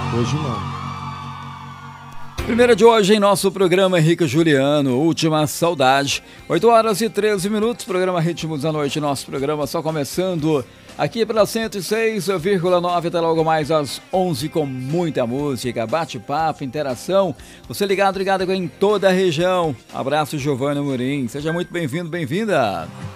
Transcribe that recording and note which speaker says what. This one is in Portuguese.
Speaker 1: Hoje não.
Speaker 2: Primeira de hoje em nosso programa Henrique Juliano, Última Saudade. 8 horas e 13 minutos, programa Ritmos da Noite, nosso programa só começando aqui pela 106,9, até logo mais às 11 com muita música, bate-papo, interação. Você ligado em toda a região. Abraço, Giovana Murim. Seja muito bem-vindo, bem-vinda.